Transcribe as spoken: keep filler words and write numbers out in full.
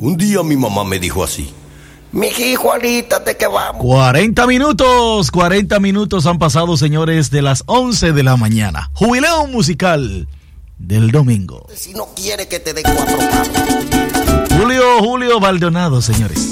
Un día mi mamá me dijo así: mi hijo, alístate que vamos. cuarenta minutos, cuarenta minutos han pasado, señores, de las once de la mañana. Jubileo musical del domingo. Si no quiere que te dé cuatro palos. Julio, Julio Baldonado, señores.